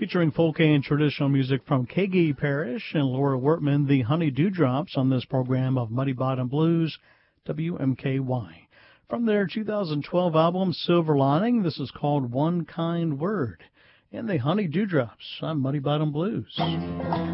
featuring folk and traditional music from Kagi Parrish and Laura Wortman, the Honey Dewdrops, on this program of Muddy Bottom Blues, WMKY. From their 2012 album, Silver Lining, this is called One Kind Word. And the Honey Dewdrops on Muddy Bottom Blues.